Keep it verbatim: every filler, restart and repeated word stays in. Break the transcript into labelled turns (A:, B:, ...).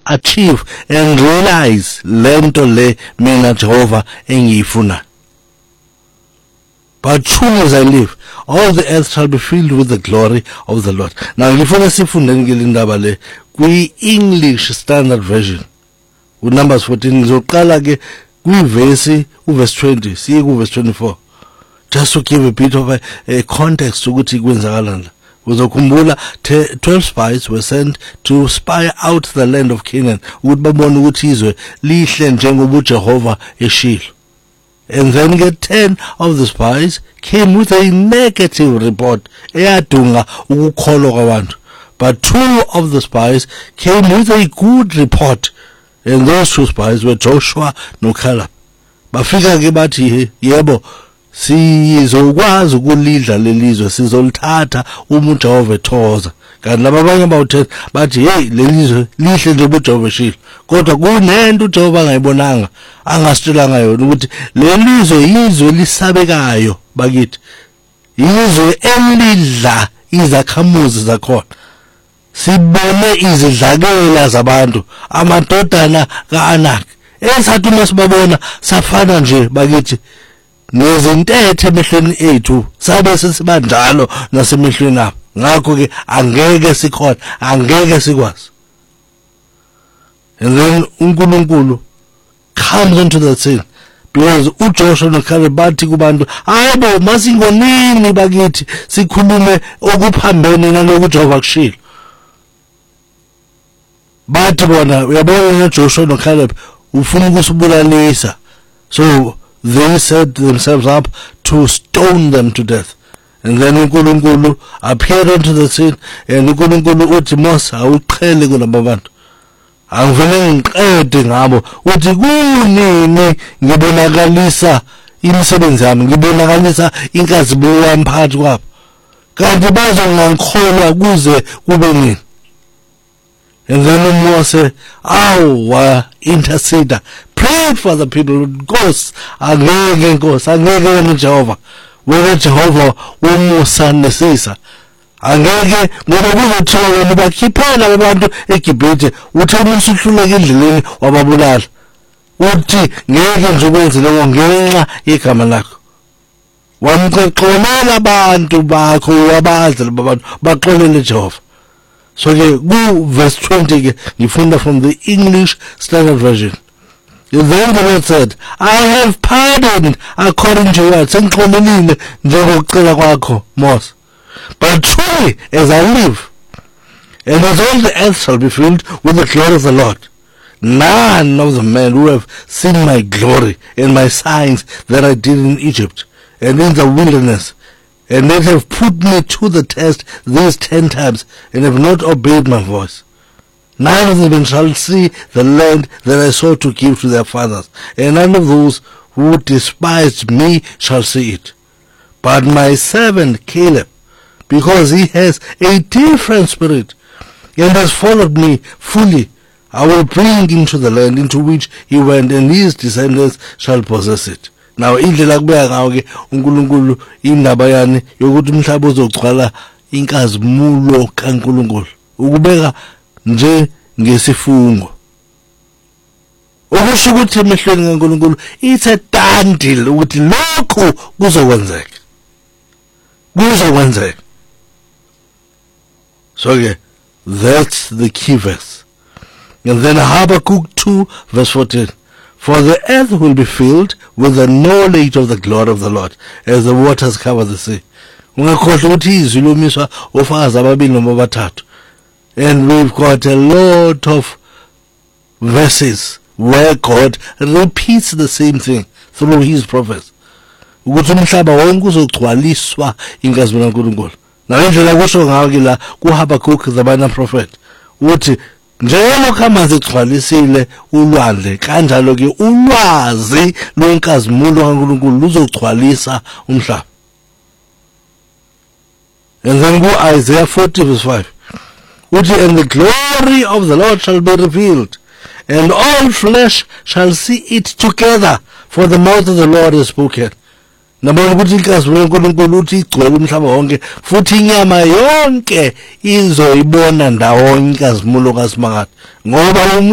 A: achieve and realize lento le mina Jehovah engiyifuna. But truly as I live, all the earth shall be filled with the glory of the Lord. Now, ngifuna sifunde ngilindaba le kwi-English Standard Version. With Numbers fourteen, ngizoqala ke kwi-verse uverse twenty, siye ku-verse twenty-four. Just to give a bit of a, a context ukuthi kwenzakalani la. Uzokhumbula twelve spies were sent to spy out the land of Canaan ukuthi babone ukuthi izwe lihle njengoba uJehova eshilo. And then get ten of the spies came with a negative report eyadunga ukukholwa kwabantu. But two of the spies came with a good report, and those two spies were Joshua no Caleb. Bafika ke bathi yebo sizokwazi ukulidla lelizwe, sizolithatha uma uJehova ethoza. Kanti laba abanye bawuthe bathi hey lelizwe lihle nje uJehova eshilo, kodwa kunento uJehova angayibonanga angasitshelanga yona ukuthi lelizwe yizwe lisabekayo bakithi, yizwe elidla izakhamuzi zakhona. Sibone izidlakela zabantu amadodana kaAnak esathi uma sibabona safana nje bakithi nezintethe emehlweni ethu, sabe sesibanjalo nasemehlweni abo. Ngakho ke angeke sikhona, angeke sikwazi. And then uNkulunkulu comes into the scene, because uJoshua noCaleb bathi kubantu hayibo masingonini bakithi sikhulume okuphambene nalokho uJehova kushilo. Bathi bona uyabona uJoshua noCaleb ufuna ukusibulalisa, so they set themselves up to stone them to death. And then uNkulunkulu appeared onto the scene, and uNkulunkulu uthi Mose awuqhele kulabo bantu, angivele ngiqede ngabo uthi kunini ngibonakalisa imisebenzi yami, ngibonakalisa inkazimulo yami phakathi kwabo, kanti bazongangikholwa kuze kube nini. And then Mose awa intercede, pray for the people. Nkosi angeke nkosi angeke wena Jehova, wena Jehova umusa nesisa, angeke ngoba kuzothiwa wena bakhiphela abantu eGibhithe uthi umuntu uhluleka endleleni wababulala, uthi ngeke nje ukwenze lokho ngenxa yegama lakho. Wamxoxolela abantu bakho wabazi laba bantu baxolele Jehova. So ke ku verse twenty ke ngifunda from the English Standard Version. Then the Lord said, I have pardoned according to your word. Sengixolelile njengokucela kwakho Mose. But truly as I live, and as all the earth shall be filled with the glory of the Lord, none of the men who have seen my glory and my signs that I did in Egypt and in the wilderness, and that have put me to the test these ten times, and have not obeyed my voice, none of them shall see the land that I sought to give to their fathers, and none of those who despised me shall see it. But my servant Caleb, because he has a different spirit and has followed me fully, I will bring him to the land into which he went, and his descendants shall possess it. Now indlela kubeka ngawo ke uNkulunkulu indaba yani yokuthi umhlaba uzogcwala inkazimulo kaNkulunkulu, ukubeka nje ngesifungo, okusho ukuthi emehlweni kaNkulunkulu it's a done deal ukuthi lokho kuzokwenzeka, kuzokwenzeka. So ke that's the key verse. And then Habakkuk two verse fourteen, for the earth will be filled with the knowledge of the glory of the Lord as the waters cover the sea. Ungakhohlwa ukuthi izwi lomiswa ofakazi ababili noma bathathu. And we've got a lot of verses where God repeats the same thing through his prophets, ukuthi umhlaba wonke uzogcwaliswa inkazimulo kaNkulunkulu. Nalendlela kusho ngayo ke la kuHabakkuk the minor prophet uthi njengoba amanzi egcwalisile ulwandle, kanjalo ke ulwazi lwenkazimulo kaNkulunkulu luzogcwalisa umhlaba. And then go Isaiah forty verse five, uthi and the glory of the Lord shall be revealed, and all flesh shall see it together, for the mouth of the Lord has spoken. Nabona ukuthi inkazimulo kaNkulunkulu uthi igcwele umhlaba wonke, futhi inyama yonke izoyibona ndawonye inkazimulo kaSimakade, ngoba